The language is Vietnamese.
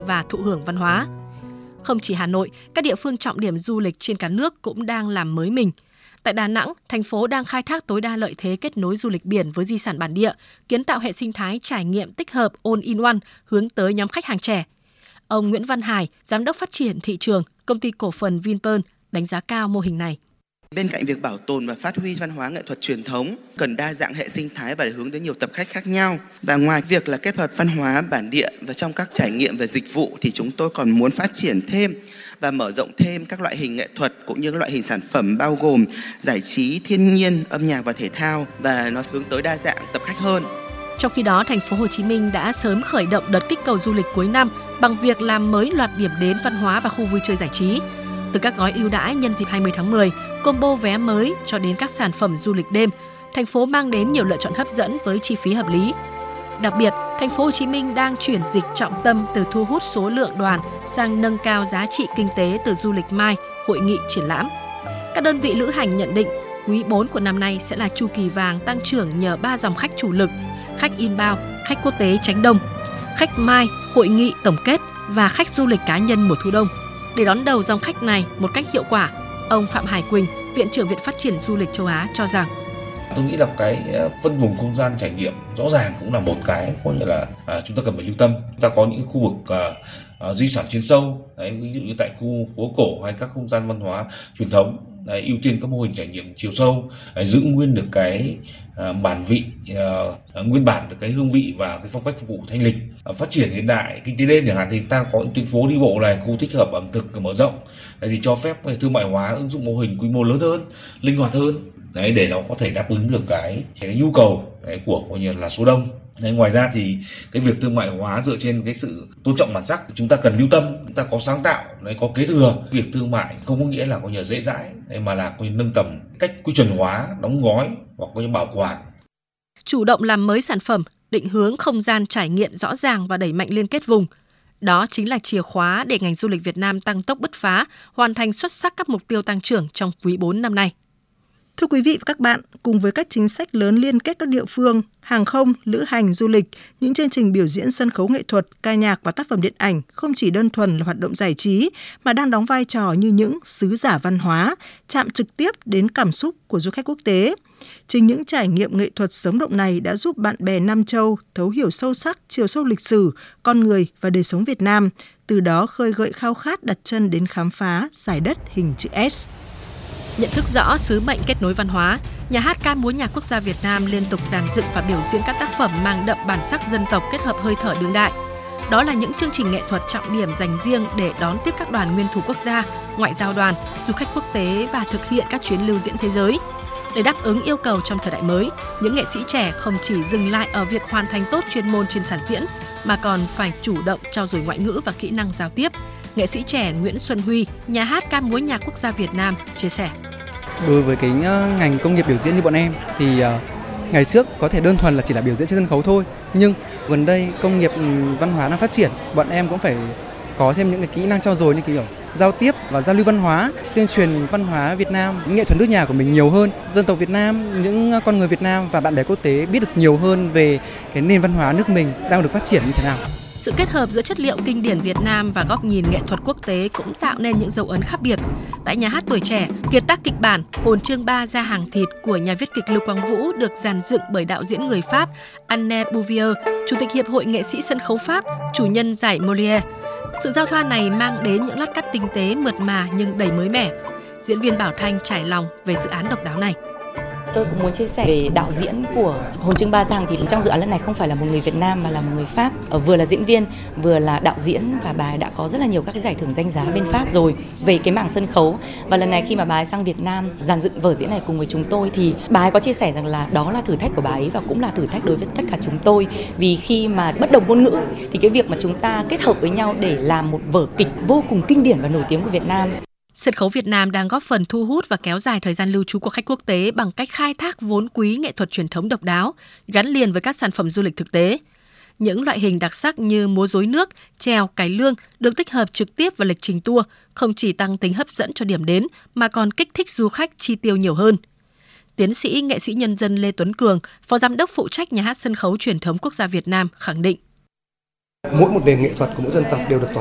và thụ hưởng văn hóa. Không chỉ Hà Nội, các địa phương trọng điểm du lịch trên cả nước cũng đang làm mới mình. Tại Đà Nẵng, thành phố đang khai thác tối đa lợi thế kết nối du lịch biển với di sản bản địa, kiến tạo hệ sinh thái trải nghiệm tích hợp all-in-one hướng tới nhóm khách hàng trẻ. Ông Nguyễn Văn Hải, Giám đốc Phát triển Thị trường, Công ty Cổ phần Vinpearl, đánh giá cao mô hình này. Bên cạnh việc bảo tồn và phát huy văn hóa nghệ thuật truyền thống, cần đa dạng hệ sinh thái và để hướng tới nhiều tập khách khác nhau. Và ngoài việc là kết hợp văn hóa bản địa và trong các trải nghiệm về dịch vụ thì chúng tôi còn muốn phát triển thêm và mở rộng thêm các loại hình nghệ thuật cũng như các loại hình sản phẩm bao gồm giải trí, thiên nhiên, âm nhạc và thể thao, và nó hướng tới đa dạng tập khách hơn. Trong khi đó, thành phố Hồ Chí Minh đã sớm khởi động đợt kích cầu du lịch cuối năm bằng việc làm mới loạt điểm đến văn hóa và khu vui chơi giải trí. Từ các gói ưu đãi nhân dịp 20 tháng 10, combo vé mới cho đến các sản phẩm du lịch đêm, thành phố mang đến nhiều lựa chọn hấp dẫn với chi phí hợp lý. Đặc biệt, thành phố Hồ Chí Minh đang chuyển dịch trọng tâm từ thu hút số lượng đoàn sang nâng cao giá trị kinh tế từ du lịch mai, hội nghị, triển lãm. Các đơn vị lữ hành nhận định quý 4 của năm nay sẽ là chu kỳ vàng tăng trưởng nhờ 3 dòng khách chủ lực: khách inbound, khách quốc tế tránh đông, khách mai, hội nghị, tổng kết và khách du lịch cá nhân mùa thu đông. Để đón đầu dòng khách này một cách hiệu quả, ông Phạm Hải Quỳnh, Viện trưởng Viện Phát triển Du lịch châu Á cho rằng tôi nghĩ là cái phân vùng không gian trải nghiệm rõ ràng cũng là một cái có nghĩa là chúng ta cần phải lưu tâm. Chúng ta có những khu vực di sản chuyên sâu, ví dụ như tại khu phố cổ hay các không gian văn hóa truyền thống, ưu tiên các mô hình trải nghiệm chiều sâu, giữ nguyên được cái bản vị, nguyên bản được cái hương vị và cái phong cách phục vụ thanh lịch. Phát triển hiện đại kinh tế đêm chẳng hạn thì ta có những tuyến phố đi bộ này, khu tích hợp ẩm thực mở rộng, thì cho phép thương mại hóa, ứng dụng mô hình quy mô lớn hơn, linh hoạt hơn, để nó có thể đáp ứng được cái nhu cầu của coi như là số đông. Ngoài ra thì cái việc thương mại hóa dựa trên cái sự tôn trọng bản sắc, chúng ta cần lưu tâm, chúng ta có sáng tạo, có kế thừa. Việc thương mại không có nghĩa là coi như dễ dãi, mà là coi như nâng tầm cách quy chuẩn hóa, đóng gói hoặc coi như bảo quản. Chủ động làm mới sản phẩm, định hướng không gian trải nghiệm rõ ràng và đẩy mạnh liên kết vùng. Đó chính là chìa khóa để ngành du lịch Việt Nam tăng tốc bứt phá, hoàn thành xuất sắc các mục tiêu tăng trưởng trong quý 4 năm nay. Thưa quý vị và các bạn, cùng với các chính sách lớn liên kết các địa phương, hàng không, lữ hành, du lịch, những chương trình biểu diễn sân khấu nghệ thuật, ca nhạc và tác phẩm điện ảnh không chỉ đơn thuần là hoạt động giải trí mà đang đóng vai trò như những sứ giả văn hóa, chạm trực tiếp đến cảm xúc của du khách quốc tế. Chính những trải nghiệm nghệ thuật sống động này đã giúp bạn bè Nam Châu thấu hiểu sâu sắc chiều sâu lịch sử, con người và đời sống Việt Nam, từ đó khơi gợi khao khát đặt chân đến khám phá giải đất hình chữ S. Nhận thức rõ sứ mệnh kết nối văn hóa, Nhà hát ca múa nhạc quốc gia Việt Nam liên tục dàn dựng và biểu diễn các tác phẩm mang đậm bản sắc dân tộc kết hợp hơi thở đương đại. Đó là những chương trình nghệ thuật trọng điểm dành riêng để đón tiếp các đoàn nguyên thủ quốc gia, ngoại giao đoàn, du khách quốc tế và thực hiện các chuyến lưu diễn thế giới. Để đáp ứng yêu cầu trong thời đại mới, những nghệ sĩ trẻ không chỉ dừng lại ở việc hoàn thành tốt chuyên môn trên sàn diễn, mà còn phải chủ động trau dồi ngoại ngữ và kỹ năng giao tiếp. Nghệ sĩ trẻ Nguyễn Xuân Huy, Nhà hát ca múa nhạc quốc gia Việt Nam chia sẻ. Đối với cái ngành công nghiệp biểu diễn như bọn em thì ngày trước có thể đơn thuần là chỉ là biểu diễn trên sân khấu thôi, nhưng gần đây công nghiệp văn hóa đang phát triển, bọn em cũng phải có thêm những cái kỹ năng trau dồi như kiểu giao tiếp và giao lưu văn hóa, tuyên truyền văn hóa Việt Nam, nghệ thuật nước nhà của mình nhiều hơn, dân tộc Việt Nam, những con người Việt Nam và bạn bè quốc tế biết được nhiều hơn về cái nền văn hóa nước mình đang được phát triển như thế nào. Sự kết hợp giữa chất liệu kinh điển Việt Nam và góc nhìn nghệ thuật quốc tế cũng tạo nên những dấu ấn khác biệt. Tại Nhà hát Tuổi Trẻ, kiệt tác kịch bản Hồn Chương 3 Ra Hàng Thịt của nhà viết kịch Lưu Quang Vũ được dàn dựng bởi đạo diễn người Pháp Anne Bouvier, Chủ tịch Hiệp hội Nghệ sĩ Sân khấu Pháp, chủ nhân giải Molière. Sự giao thoa này mang đến những lát cắt tinh tế mượt mà nhưng đầy mới mẻ. Diễn viên Bảo Thanh trải lòng về dự án độc đáo này. Tôi cũng muốn chia sẻ về đạo diễn của Hồn Chương 3 Ra Hàng Thịt. Trong dự án lần này không phải là một người Việt Nam mà là một người Pháp. Vừa là diễn viên, vừa là đạo diễn và bà ấy đã có rất là nhiều các cái giải thưởng danh giá bên Pháp rồi về cái mảng sân khấu. Và lần này khi mà bà ấy sang Việt Nam dàn dựng vở diễn này cùng với chúng tôi thì bà ấy có chia sẻ rằng là đó là thử thách của bà ấy và cũng là thử thách đối với tất cả chúng tôi. Vì khi mà bất đồng ngôn ngữ thì cái việc mà chúng ta kết hợp với nhau để làm một vở kịch vô cùng kinh điển và nổi tiếng của Việt Nam. Sân khấu Việt Nam đang góp phần thu hút và kéo dài thời gian lưu trú của khách quốc tế bằng cách khai thác vốn quý nghệ thuật truyền thống độc đáo, gắn liền với các sản phẩm du lịch thực tế. Những loại hình đặc sắc như múa rối nước, chèo, cải lương được tích hợp trực tiếp vào lịch trình tour, không chỉ tăng tính hấp dẫn cho điểm đến mà còn kích thích du khách chi tiêu nhiều hơn. Tiến sĩ nghệ sĩ nhân dân Lê Tuấn Cường, Phó Giám đốc phụ trách Nhà hát Sân khấu Truyền thống Quốc gia Việt Nam khẳng định. Mỗi một nền nghệ thuật của mỗi dân tộc đều được tỏa